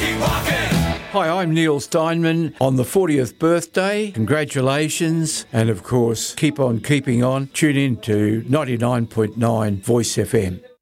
keep walking. Hi, I'm Neil Steinman on the 40th birthday. Congratulations. And of course, keep on keeping on. Tune in to 99.9 Voice FM.